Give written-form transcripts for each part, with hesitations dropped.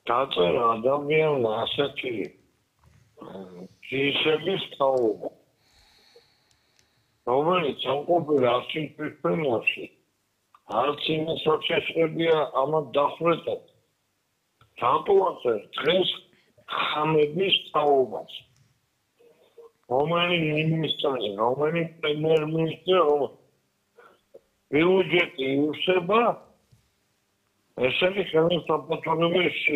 დაწერა ადამიანმა ასეთი ჯიშების თაობა, რომელიც სამყოფელ არჩევნების ფენაში არც იმას არ შეშებია ამათ დახვრეტად. დატოვაწერა დღეს ხამების თაობას. რომელი მინისტრი, რომელი პრემიერ-მინისტრი, ბიუჯეტი ივსება, ესენი ხელისუფლებაში.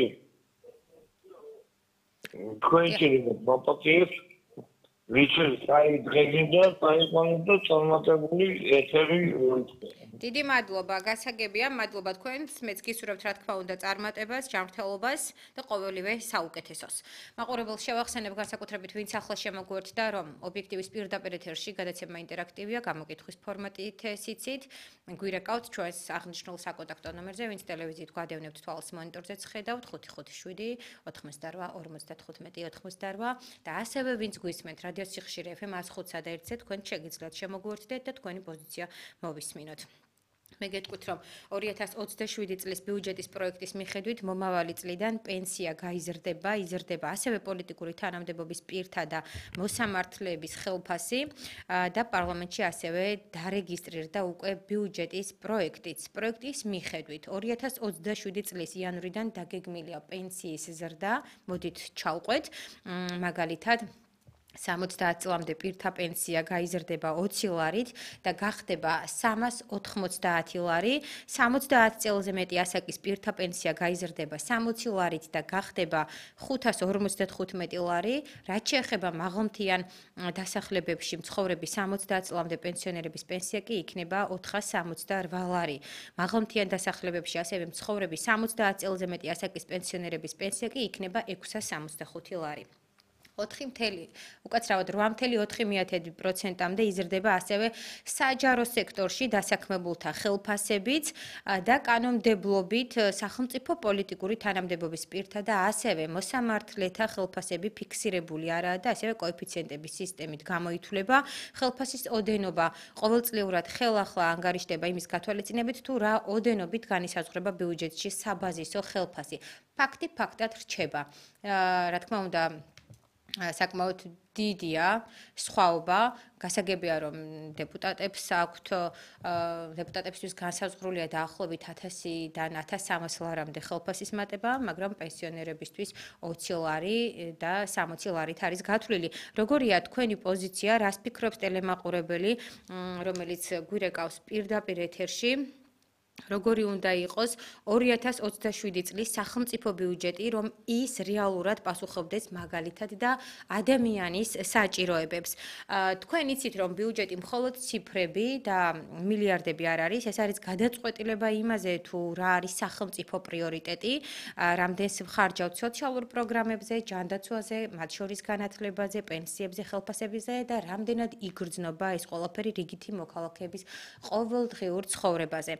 Քույրերը բապակես Վիճել սայի դղեգինդը, սայիպանուտը ծանմատებული եթերի ուրիցը։ Დიდი მადლობა, გასაგებია, მადლობა თქვენს, მეც გისურვებთ რა თქმა უნდა წარმატებას, ჯანმრთელობას და ყოველივე საუკეთესოს. მაყურებელს შევახსენებ განსაკუთრებით ვინც ახლა შემოგვერთდა, რომ ობიექტივის პირდაპირ ეთერში გადაცემა ინტერაქტივია, გამოკითხვის ფორმატით სიცით. გვირეკავთ ჩვენს აღნიშნულ საკონტაქტო ნომერზე, ვინც ტელევიზიით გვადევნებთ თვალს მონიტორზეც ხედავთ 557 88 55 88 და ასევე ვინც გვისმენთ რადიო სიხშირე FM 105-სა და 1-ზე თქვენ შეგიძლიათ შემოგვერთდეთ და თქვენი პოზიცია მოვისმინოთ. მე გეტყვით, რომ 2027 წლის ბიუჯეტის პროექტის მიხედვით მომავალი წლიდან პენსია იზრდება ასევე პოლიტიკური თანამდებობის პირთა და მოსამართლეების ხელფასი და პარლამენტში ასევე დარეგისტრირდა უკვე ბიუჯეტის პროექტიც. პროექტის მიხედვით 2027 წლის იანვრიდან დაგეგმილია პენსიის ზრდა, მოდით ჩავყვეთ, მაგალითად 70 წლამდე პირთა პენსია გაიზრდება 20 ლარით და გახდება 390 ლარი. 70 წელზე მეტი ასაკის პირთა პენსია გაიზრდება 60 ლარით და გახდება 555 ლარი. რაც შეეხება მაღალმთიან დასახლებებში მცხოვრები 70 წლამდე პენსიონერების პენსია კი იქნება 468 ლარი. მაღალმთიან დასახლებებში ასევე მცხოვრები 70 წელზე მეტი ასაკის პენსიონერების პენსია კი იქნება 665 ლარი. 8,4%-მდე იზრდება ასევე საჯარო სექტორში დასაქმებულთა ხელფასებიც და კანონმდებლობით სახელმწიფო პოლიტიკური თანამდებობის პირთა და ასევე მოსამართლეთა ხელფასები ფიქსირებული არაა და ასევე კოეფიციენტების სისტემით გამოითვლება. ხელფასის ოდენობა ყოველწლიურად ხელახლა ანგარიშდება იმის გათვალისწინებით, თუ რა ოდენობით განისაზღვრება ბიუჯეტში საბაზისო ხელფასი. ფაქტი ფაქტად რჩება. რა თქმა უნდა, საკმაოდ დიდია სხვაობა, გასაგებია რომ დეპუტატებისთვის განსაზღვრულია დაახლოებით 1000-დან 1300 ლარამდე ხელფასის მატება, მაგრამ პენსიონერებისთვის 20 ლარი და 60 ლარით არის გათვლილი. როგორია თქვენი პოზიცია, რას ფიქრობს ტელემაყურებელი, რომელიც გვირეკავს პირდაპირ ეთერში? როგორი უნდა იყოს 2027 წლის სახელმწიფო ბიუჯეტი, რომ ის რეალურად პასუხობდეს მაგალითად და ადამიანის საჭიროებებს. თქვენ იცით, რომ ბიუჯეტი მხოლოდ ციფრები და მილიარდები არ არის, ეს არის გადაწყვეტილება იმაზე, თუ რა არის სახელმწიფო პრიორიტეტი, რამდენს ვხარჯავთ სოციალურ პროგრამებზე, ჯანდაცვაზე, მათ შორის განათლებაზე, პენსიებზე, ხელფასებზე და რამდენად იგრძნობა ეს ყველაფერი რიგითი მოქალაქეების ყოველდღიურ ცხოვრებაზე.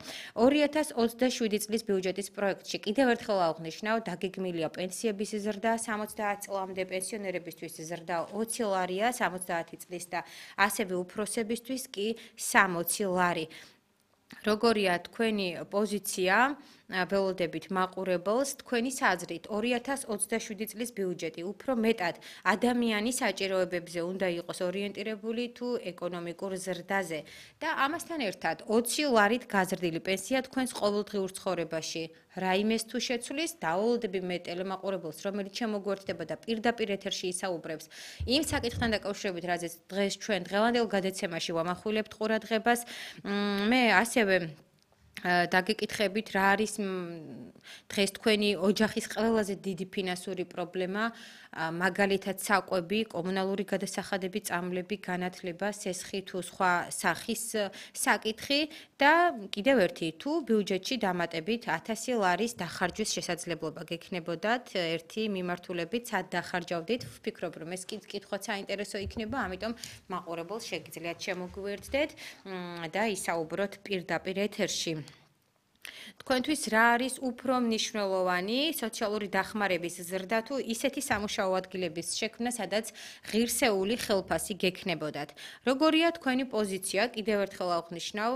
2027 წლის ბიუჯეტის პროექტში კიდევ ერთხელ აღნიშნავ, დაგეგმილია პენსიების ზრდა 70 წლამდე პენსიონერებისთვის ზრდა 20 ლარია, 70 წლის და ასევე უფროსებისთვის კი 60 ლარი. როგორია თქვენი პოზიცია? ველოდებით მაყურებელს თქვენი საზრით 2027 წლის ბიუჯეტი უფრო მეტად ადამიანის საჭიროებებზე უნდა იყოს ორიენტირებული თუ ეკონომიკურ ზრდაზე და ამასთან ერთად 20 ლარით გაზრდილი პენსია თქვენს ყოველდღიურ ცხოვრებაში რაიმეს თუ შეცვლის, დავალდები მე ტელემაყურებელს, რომელიც შემოგვერთდება და პირდაპირ ეთერში ისაუბრებს იმ საკითხთან დაკავშირებით, რაზეც დღეს ჩვენ დღევანდელ გადაცემაში ვამახვილებთ ყურადღებას. მე ასევე დაგეკითხებით, რა არის დღეს თქვენი ოჯახის ყველაზე დიდი ფინანსური პრობლემა, მაგალითად საკვები, კომუნალური გადასახადები, წამლები, განათლება, სესხი თუ სხვა სახის საკითხი და კიდევ ერთი, თუ ბიუჯეტში დამატებით 1000 ლარის დახარჯვის შესაძლებლობა გექნებოდათ ერთი მიმართულებით, სად დახარჯავდით? ვფიქრობ, რომ ეს კითხვაც საინტერესო იქნება, ამიტომ მაყურებელს შეგიძლიათ შემოგვიერთდეთ და ისაუბროთ პირდაპირ ეთერში. თქვენთვის რა არის უფრო მნიშვნელოვანი სოციალური დახმარების ზრდა თუ ისეთი სამუშაო ადგილების შექმნა, სადაც ღირსეული ხელფასი გექნებოდათ? როგორია თქვენი პოზიცია? კიდევ ერთხელ აღნიშნავ,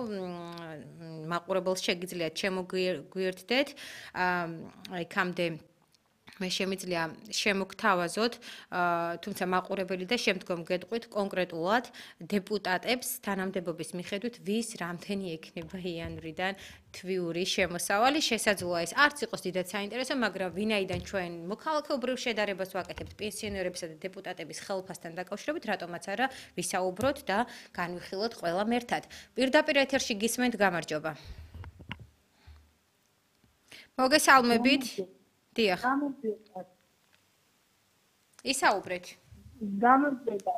მაყურებელს შეგიძლიათ შემოგვიერთდეთ, იქამდე მე შემიძლია შემოგთავაზოთ, თუმცა მაყურებელი და შემდგომ გეტყვით კონკრეტულად დეპუტატებს თანამდებობის მიხედვით ვის რამდენი ექნება იანვრიდან თვიური შემოსავალი. შესაძლოა ეს არც იყოს დიდად საინტერესო, მაგრამ ვინაიდან ჩვენ მოქალაქეობრივ შედარებას ვაკეთებთ პენსიონერებისა და დეპუტატების ხელფასთან დაკავშირებით, რატომაც არა ვისაუბროთ და განვიხილოთ ყველამ ერთად. პირდაპირ ეთერში გისმენთ, გამარჯობა. მოგესალმებით. დიახ. ისაუბრეთ. გამარჯობა.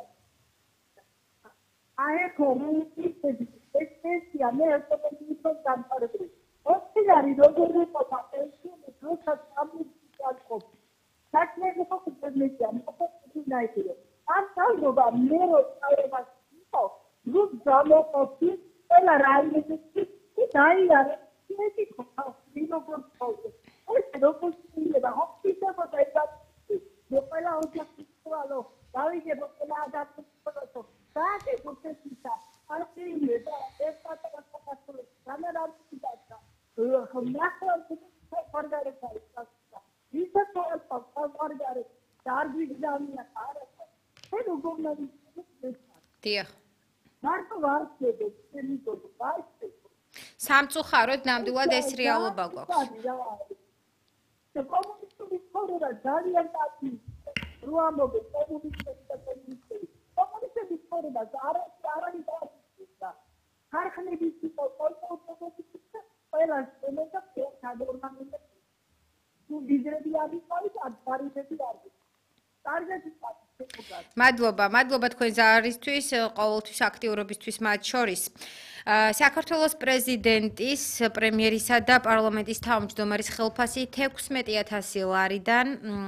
აი კომუნიკის ესეა მე ერთობლივად დამყარებული. ოქციური როგორ იყო პენსიონი როცა სამუშაოდ. საქმეზე ხოხებია, მოხდა ნაირო. ამ თავრობა მე როცა იყო, რუს გამოყოფი, ყველა რაიმეში დაიარე. ისეთი ხო, როგორ ხოლმე. ეს როგორც შეიძლება ხოხიბება და ეს ყველა ოჯახი ხოლო დავიგებო ყველა ადამიანს საათი პროცესისა არქივირება ეს პატარა გამერაბი და ხმასა ფორგარეთ არის ისე თორსა ფორგარეთ დარგი გამია არა ეს როგორ დიახ მარტო ვარცები თემიკო ვარცები სამწუხაროდ ნამდვილად ეს რეალობა გვაქვს კომუნისტური ცხოვრება ძალიან კარგი რუამობე კომუნისტები და კომუნისტები კომუნისტების ცხოვრება არის და ხარხნების იყო ყველა შემოდა გადაორმაგება თუ ბიზნესი არის არიფები არის კარგად მადლობა თქვენ ზარისთვის, ყოველთვის აქტიურობისთვის მათ შორის. საქართველოს პრეზიდენტის, პრემიერისა და პარლამენტის თავმჯდომარის ხელფასი 16,000 ლარიდან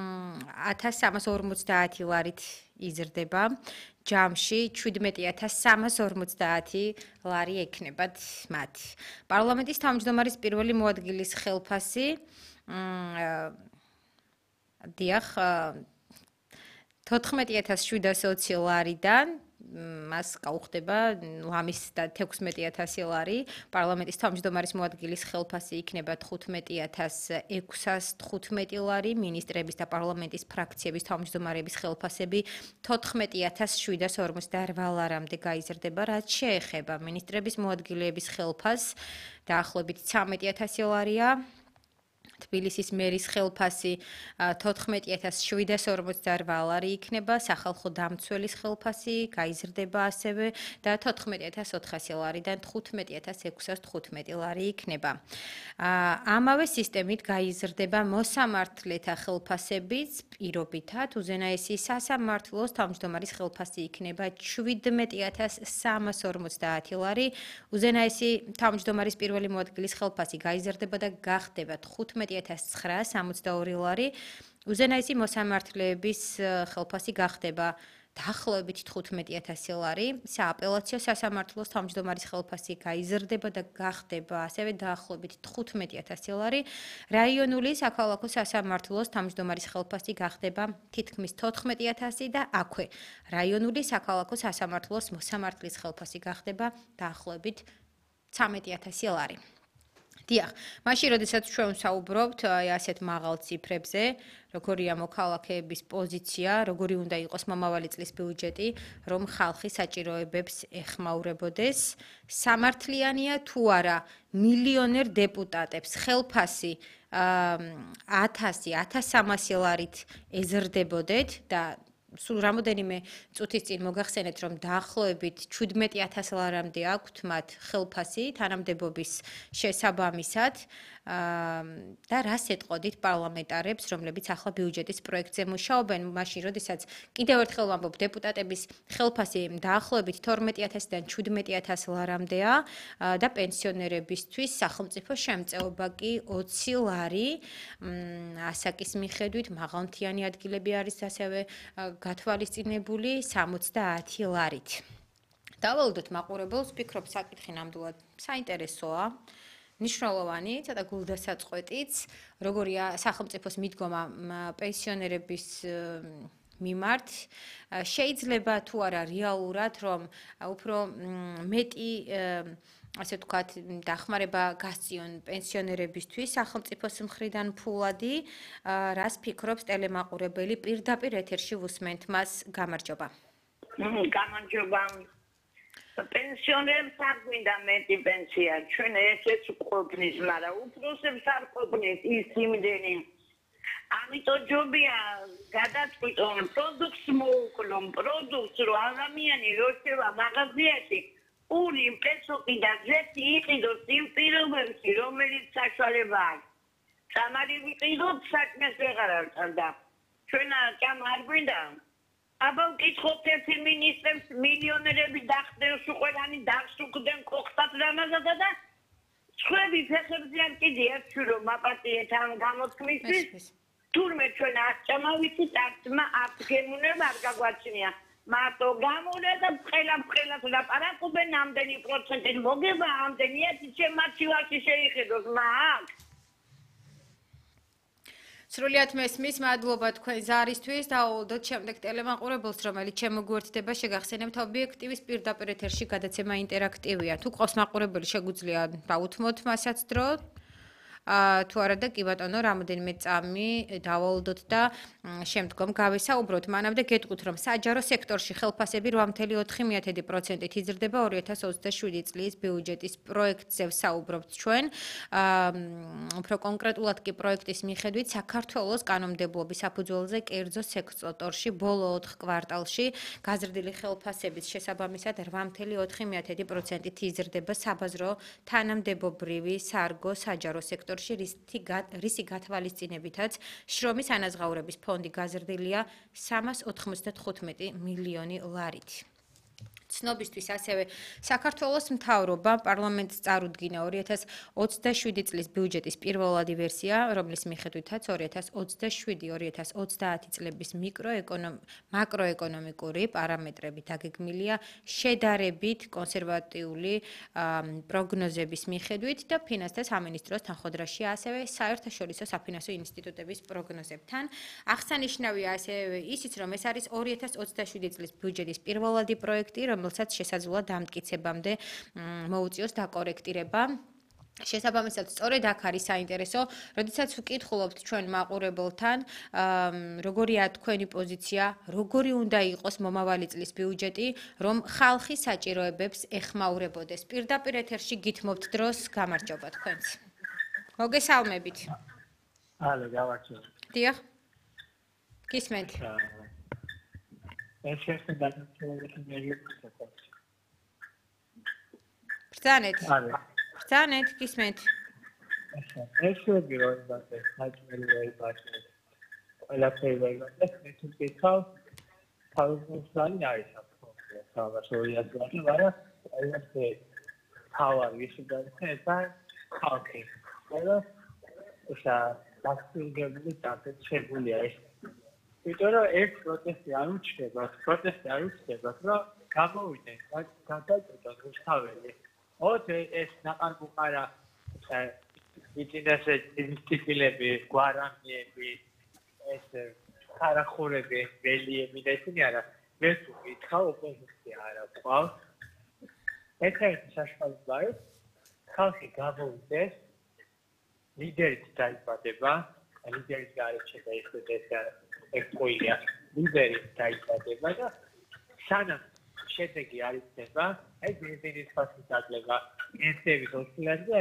1,350 ლარით იზრდება. ჯამში 17,350 ლარი ექნებათ მათ. პარლამენტის თავმჯდომარის პირველი მოადგილის ხელფასი დიახ 14,720 ლარიდან მას გაუხდება ამის და 16,000 ლარი. პარლამენტის თავმჯდომარის მოადგილის ხელფასი იქნება 15,615 ლარი. მინისტრების და პარლამენტის ფრაქციების თავმჯდომარების ხელფასები 14,758 ლარამდე გაიზრდება, რაც შეეხება მინისტრების მოადგილეების ხელფასს დაახლოებით 13,000 ლარია. თბილისის მერის ხელფასი 14,758 ლარი იქნება, სახალხო დამცველის ხელფასი გაიზრდება ასევე და 14,400 ლარიდან 15,615 ლარი იქნება. ამავე სისტემით გაიზრდება მოსამართლეთა ხელფასებიც პირობითად, უზენაესი სასამართლოს თავმჯდომარის ხელფასი იქნება 17,350 ლარი, უზენაესი თავმჯდომარის პირველი მოადგილის ხელფასი გაიზრდება და გახდება 15,962 ლარი. უზენაესი მოსამართლეების ხელფასი გახდება დაახლოებით 15,000 ლარი. სააპელაციო სასამართლოს თავმჯდომარის ხელფასი გაიზრდება და გახდება ასევე დაახლოებით 15,000 ლარი. რაიონული საქალაქო სასამართლოს თავმჯდომარის ხელფასი გახდება თითქმის 14,000 და აქვე რაიონული საქალაქო სასამართლოს მოსამართლის ხელფასი გახდება დაახლოებით 13,000 ლარი. დიახ, მაშინ როდესაც ჩვენ ვსაუბრობთ ასეთ მაღალ ციფრებზე, როგორია მოქალაქეების პოზიცია, როგორი უნდა იყოს მომავალი წლის ბიუჯეტი, რომ ხალხი საჭიროებებს ეხმაურებოდეს, სამართლიანია თუ არა მილიონერ დეპუტატებს ხელფასი 1,000-1,300 ლარით ეზრდებოდეთ და სულ რამოდენიმე წუთის წინ მოგახსენეთ, რომ დაახლოებით 17,000 ლარამდე აქვთ მათ ხელფასი თანამდებობის შესაბამისად და რას ეტყოდით პარლამენტარებს, რომლებიც ახლა ბიუჯეტის პროექტზე მუშაობენ, მაშინ როდესაც კიდევ ერთხელ ვამბობ, დეპუტატების ხელფასი დაახლოებით 12,000-დან 17,000 ლარამდეა და პენსიონერებისთვის სახელმწიფო შემწეობა კი 20 ლარი ასაკის მიხედვით, მაღალმთიანი ადგილები არის ასევე გათვალისწინებული 70 ლარით. დავალოდოთ მაყურებელს, ვფიქრობ, საკითხი ნამდვილად საინტერესოა. ნიშნულოვანი, ცოტა გულდასაწყვეტიც, როგორია სახელმწიფოს მიდგომა პენსიონერების მიმართ. შეიძლება თუ არა რეალურად, რომ უფრო მეტი ასე ვთქვათ, დახმარება გასწიონ პენსიონერებისთვის სახელმწიფოს მხრიდან ფულადი, რას ფიქრობს ტელემაყურებელი პირდაპირ ეთერში ვუსმენთ მას, გამარჯობა. გამარჯობა. პენსიონერებს არ გვინდა მეტი პენსია, ჩვენ ესეც ყოფნის, მაგრამ უფროსებს არ ყოფნის ის იმდენი. ამიტომ ჯობია გადაწყვიტონ პროდუქტს მოუკლონ, პროდუქტს რომ ადამიანი როჩება მაღაზიაში პური პესოკი და ზეთი იყიდოს იმ პირობებში, რომელიც საშუალება აქვს. სამარი ვიყიდოთ, საქმეს ვეღარ არწევდა. ჩვენ კამ არ გვინდა. აბა ვკითხოთ ერთი მინისტრებს მილიონერები დახდნენ, ყველანი დასუქდნენ კოხტად რამაზადა და სხვები ფეხებზე არ კიდიათ რომ მაპატიეთ ამ გამოთქმისთვის. თურმე ჩვენ აღჭამავიცით არცმა აფგემუნება არ გაგვაჩნია. მარტო გამოვიდა და ფყელად ლაპარაკობენ ამდენი პროცენტით მოგება ამდენია ჩემ არქივაში შეიხედოს მაგ სრულიად მესმის, მადლობა თქვენ ზარისთვის, დავულოდოთ შემდეგ ტელემაყურებელს, რომელიც შემოგვერთდება, შეგახსენებთ ობიექტივის პირდაპირ ეთერში გადაცემა ინტერაქტივია. თუ ყავს მაყურებელი, შეგვიძლია დაუთმოთ მასაც დრო. თუ არა და კი ბატონო, რამოდენიმე წამი დავალოდოთ და შემდგომ გავესაუბროთ. მანამდე გეტყვით, რომ საჯარო სექტორში ხელფასები 8.4%-ით იზრდება 2027 წლის ბიუჯეტის პროექტზე ვსაუბრობთ ჩვენ. უფრო კონკრეტულად კი პროექტის მიხედვით საქართველოს კანონმდებლობის საფუძველზე კერძო სექტორში ბოლო 4 კვარტალში გაზრდილი ხელფასების შესაბამისად 8.4%-ით იზრდება საბაზრო თანამდებობრივი სარგო საჯარო სექტორში. რისი გათვალისწინებითაც შრომის ანაზღაურების ფონდი გაზრდილია 395 მილიონი ლარით. ცნობისთვის ასევე საქართველოს მთავრობა პარლამენტს წარუდგინა 2027 წლის ბიუჯეტის პირველადი ვერსია, რომლის მიხედვითაც 2027-2030 წლების მაკროეკონომიკური პარამეტრები დაგეგმილია შედარებით კონსერვატიული პროგნოზების მიხედვით და ფინანსთა სამინისტროს თანხმოთრაში ასევე საერთაშორისო საფინანსო ინსტიტუტების პროგნოზებთან. აღსანიშნავია ასევე ისიც, რომ ეს არის 2027 წლის ბიუჯეტის პირველადი პროექტი, რომელსაც შესაძლოა დამტკიცებამდე მოუწიოს დაკორექტირება. შესაბამისად, სწორედ აქ არის საინტერესო, როდესაც ვკითხულობთ ჩვენ მაყურებელთან, როგორია თქვენი პოზიცია, როგორი უნდა იყოს მომავალი წლის ბიუჯეტი, რომ ხალხის საჭიროებებს ეხმაურებოდეს. პირდაპირ ეთერში გითმობთ დროს, გამარჯობა თქვენს. მოგესალმებით. ალო, გამარჯობა. დიახ. გისმენთ. ბრძანეთ. ბრძანეთ, გისმენთ. ეს შეგვი რომ იმაზე საჭმელი ვაიბაჭე. ყველაფერი ვაიბაჭე, მე თუ გითხავ, თავისუფლად არის ახლა. სავარაუდოდ მაგრამ ეს თავარი ისედაც და ხალხი. ყველა ისა დასწრებული დაწესებულია ეს. იმიტომ რომ ეს პროტესტი არ უჩნდება, რომ გამოვიდნენ გადაწყვეტონ რუსთაველი. ეს ნაყარბუყარა მიტინგზე ინსტიტუტები, გვარამიები, ეს ხარახურები, ველიები და ისინი არა. მე თუ გითხავ, ოპოზიცია არა ყავს. ერთ-ერთი საშუალება არის, ხალხი გამოვიდეს, ლიდერიც დაიბადება, ლიდერის გარჩევა ეს ყოილია, ლიდერი დაიბადება და სანამ შედეგი არ იქნება, აი ბენზინის ფასის დაგლება, პენსიების ოსცილაცია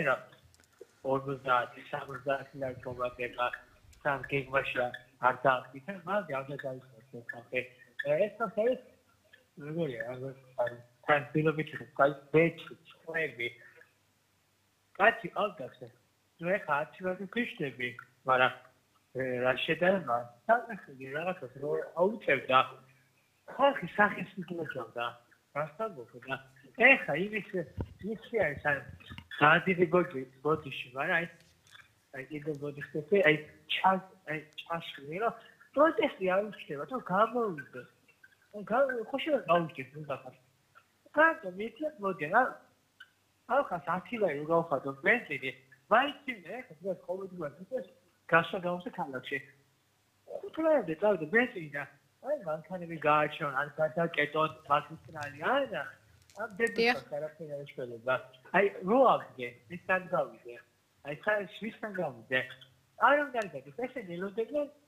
50-60 ლარი მომატება, სამ გეგმაში არ დაახტითა, მაგრამ გავდაგაიცნოს ხალხი. ეს ხალხი როგორია, თან ფილობით ხაი ბეჭი, ხვები. კაცი ალდასე. ნუ ეხა არჩევანი ქიშდები, მაგრამ რა შედება? საკითხი რაღაცას რო აუწევდა. ხალხი სახეს იგლოჯავდა. რასთან მოხდა? ეხა ის არის საერთოდ ბოდიში, მაგრამ აი კიდე ბოდიში, აი ჩაშლი რო პროტესტი არ უჩნდება, თუ გამოვიდეს. ხო შეიძლება გავუჩნდეს ნუ კანტო მიწეთ მოდიან. ხალხს 10 ლარი რო გავხადო ბენზინი, ვაიცინე ეხა ეს ყოველდღიურად გასვა გამოსა ქალაქში. 5 ლარამდე წავიდა ბენზინი და აი მანქანები გააჩვენ, ან გადაკეტონ მაგისტრალი, არა. ამ დებიუტს არაფერი არ შეიძლება. აი რო აღდგე, ის თან გავიდე. აი ხარ შვილთან გავიდე. არ უნდა გაგიგე, ესენი ელოდებიან